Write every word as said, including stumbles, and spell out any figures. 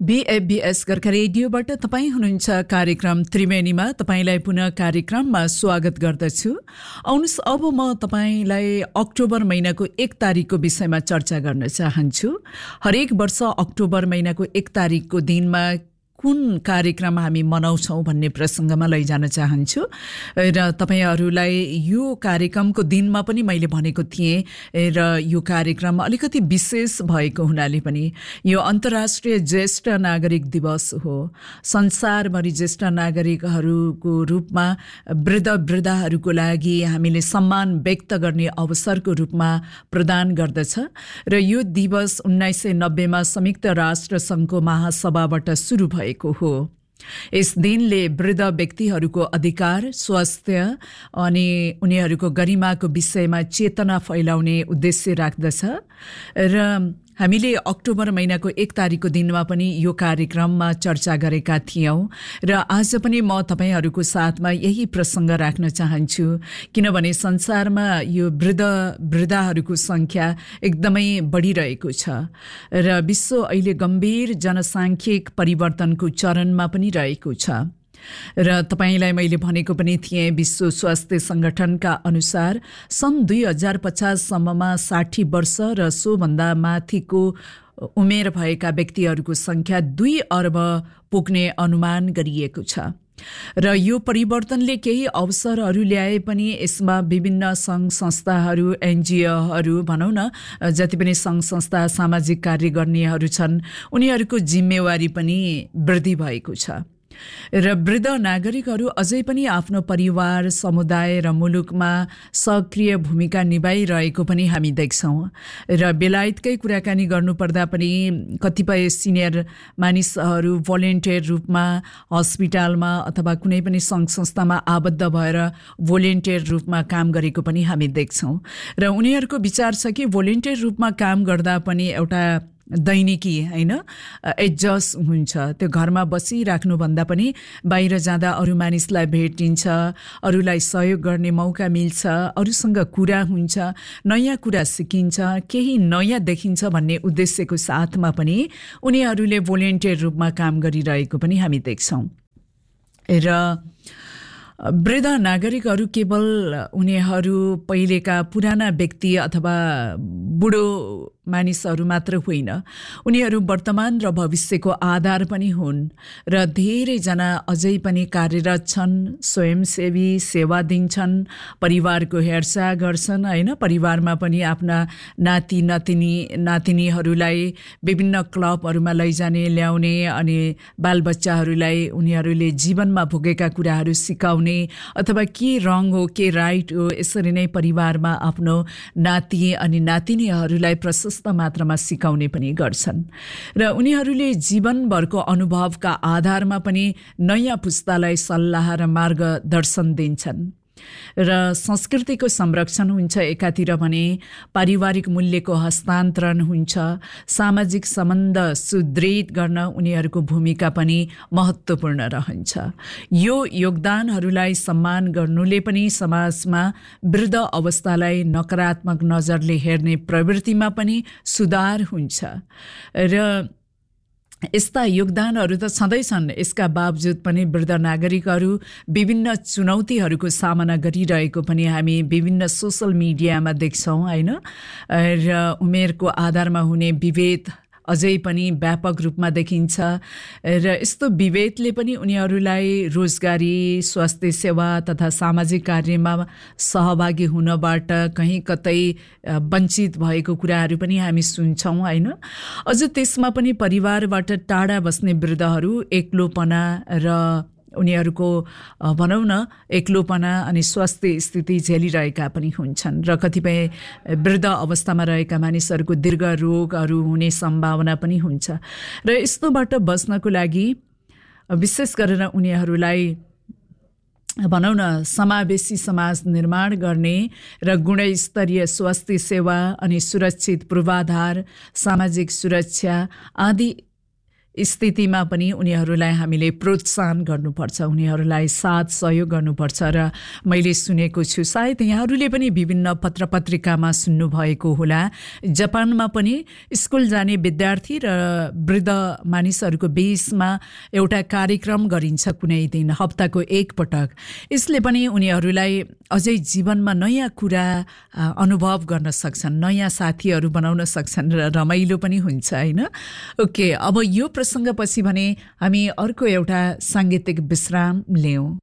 बीएफबीएस गोर्खा रेडियोबाट तपाईँ हुनुहुन्छ कार्यक्रम त्रिवेणीमा। तपाईँलाई पुनः कार्यक्रममा स्वागत गर्दछु। आउनुहोस् अब म तपाईँलाई अक्टोबर महिनाको एक तारिकको विषयमा चर्चा गर्न चाहन्छु। हरेक वर्ष अक्टोबर महिनाको एक तारिकको दिनमा कुन कार्यक्रम हामी मनाउँछौँ भन्ने प्रसङ्गमा लैजान चाहन्छु र तपाईहरूलाई यो कार्यक्रमको दिनमा पनि मैले भनेको थिएँ र यो कार्यक्रम अलिकति विशेष भएको हुनाले पनि यो अन्तर्राष्ट्रिय ज्येष्ठ नागरिक दिवस हो। संसारभरि ज्येष्ठ नागरिकहरूको रूपमा वृद्ध वृद्धाहरूको लागि हामीले सम्मान व्यक्त गर्ने अवसरको रूपमा प्रदान गर्दछ र यो दिवस उन्नाइस सय नब्बेमा संयुक्त राष्ट्र सङ्घको महासभाबाट सुरु भएको हो। यस दिनले वृद्ध व्यक्तिहरूको अधिकार, स्वास्थ्य अनि उनीहरूको गरिमाको विषयमा चेतना फैलाउने उद्देश्य राख्दछ र हामीले अक्टोबर महिनाको एक तारिकको दिनमा पनि यो कार्यक्रममा चर्चा गरेका थियौँ र आज पनि म तपाईहरूको साथमा यही प्रसङ्ग राख्न चाहन्छु, किनभने संसारमा यो वृद्ध वृद्धाहरूको सङ्ख्या एकदमै बढिरहेको छ र विश्व अहिले गम्भीर जनसाङ्ख्यिक परिवर्तनको चरणमा पनि रहेको छ र तपाईलाई मैले भनेको पनि थिएँ, विश्व स्वास्थ्य संगठनका अनुसार सन् दुई हजार पचाससम्ममा साठी वर्ष र सोभन्दा माथिको उमेर भएका व्यक्तिहरूको सङ्ख्या दुई अर्ब पुग्ने अनुमान गरिएको छ र यो परिवर्तनले केही अवसरहरू ल्याए पनि यसमा विभिन्न सङ्घ संस्थाहरू, एनजिओहरू भनौँ न, जति पनि सङ्घ संस्था, सामाजिक कार्य गर्नेहरू छन्, उनीहरूको जिम्मेवारी पनि वृद्धि भएको छ र वृद्ध नागरिकहरू अझै पनि आफ्नो परिवार, समुदाय र मुलुकमा सक्रिय भूमिका निभाइरहेको पनि हामी देख्छौँ र बेलायतकै कुराकानी गर्नुपर्दा पनि कतिपय सिनियर मानिसहरू भोलिन्टियर रूपमा हस्पिटलमा अथवा कुनै पनि सङ्घ संस्थामा आबद्ध भएर भोलिन्टियर रूपमा काम गरेको पनि हामी देख्छौँ र उनीहरूको विचार छ कि भोलिन्टियर रूपमा काम गर्दा पनि एउटा दैनिकी हैन एडजस्ट हुन्छ। त्यो घरमा बसिराख्नुभन्दा पनि बाहिर जाँदा अरू मानिसलाई भेटिन्छ, अरूलाई सहयोग गर्ने मौका मिल्छ, अरूसँग कुरा हुन्छ, नयाँ कुरा सिकिन्छ, केही नयाँ देखिन्छ भन्ने उद्देश्यको साथमा पनि उनीहरूले भोलिन्टियर रूपमा काम गरिरहेको पनि हामी देख्छौँ र वृद्ध नागरिकहरू केवल उनीहरू पहिलेका पुराना व्यक्ति अथवा बुढो मानिसहरू मात्र होइन, उनीहरू वर्तमान र भविष्यको आधार पनि हुन् र धेरैजना अझै पनि कार्यरत छन्, स्वयंसेवी सेवा दिन्छन्, परिवारको हेरचाह गर्छन् हैन। परिवारमा पनि आफ्ना नाति नातिनी नातिनीहरूलाई विभिन्न क्लबहरूमा लैजाने, ल्याउने अनि बालबच्चाहरूलाई उनीहरूले जीवनमा भोगेका कुराहरू सिकाउने अथवा के रङ हो, के राइट हो, यसरी नै परिवारमा आफ्नो नाति अनि नातिनीहरूलाई प्रशस्त मात्रामा सिकाउने पनि गर्छन् र उनीहरूले जीवनभरको अनुभवका आधारमा पनि नयाँ पुस्तालाई सल्लाह र मार्गदर्शन दिन्छन् र संस्कृतिको संरक्षण हुन्छ एकातिर भने पारिवारिक मूल्यको हस्तान्तरण हुन्छ, सामाजिक सम्बन्ध सुदृढ गर्न उनीहरूको भूमिका पनि महत्त्वपूर्ण रहन्छ। यो योगदानहरूलाई सम्मान गर्नुले पनि समाजमा वृद्ध अवस्थालाई नकारात्मक नजरले हेर्ने प्रवृत्तिमा पनि सुधार हुन्छ र यस्ता योगदानहरू त छँदैछन्। यसका बावजुद पनि वृद्ध नागरिकहरू विभिन्न चुनौतीहरूको सामना गरिरहेको पनि हामी विभिन्न सोसल मिडियामा देख्छौँ हैन र उमेरको आधारमा हुने विभेद अझै पनि व्यापक रूपमा देखिन्छ र यस्तो विभेदले पनि उनीहरूलाई रोजगारी, स्वास्थ्य सेवा तथा सामाजिक कार्यमा सहभागी हुनबाट कहीँ कतै वञ्चित भएको कुराहरू पनि हामी सुन्छौँ हैन। अझ त्यसमा पनि परिवारबाट टाढा बस्ने वृद्धहरू एक्लोपना र उनीहरूको भनौँ न एक्लोपना अनि स्वास्थ्य स्थिति झेलिरहेका पनि हुन्छन् र कतिपय वृद्ध अवस्थामा रहेका मानिसहरूको दीर्घ रोगहरू हुने सम्भावना पनि हुन्छ र यस्तोबाट बच्नको लागि विशेष गरेर उनीहरूलाई भनौँ न समावेशी समाज निर्माण गर्ने र गुणस्तरीय स्वास्थ्य सेवा अनि सुरक्षित पूर्वाधार, सामाजिक सुरक्षा आदि स्थितिमा पनि उनीहरूलाई हामीले प्रोत्साहन गर्नुपर्छ, उनीहरूलाई साथ सहयोग गर्नुपर्छ। र मैले सुनेको छु, सायद यहाँहरूले पनि विभिन्न पत्रपत्रिकामा सुन्नुभएको होला, जापानमा पनि स्कुल जाने विद्यार्थी र वृद्ध मानिसहरूको बीचमा एउटा कार्यक्रम गरिन्छ कुनै दिन, हप्ताको एक पटक। यसले पनि उनीहरूलाई अझै जीवनमा नयाँ कुरा अनुभव गर्न सक्छन्, नयाँ साथीहरू बनाउन सक्छन् र रमाइलो पनि हुन्छ, होइन? ओके, अब यो प्रसङ्गपछि भने हामी अर्को एउटा साङ्गीतिक विश्राम लियौँ।